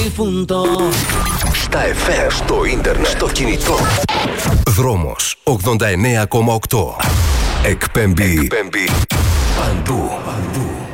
difunto. Στα FM, στο ίντερνετ, στο κινητό. Δρόμος 89,8. Εκπέμπει παντού.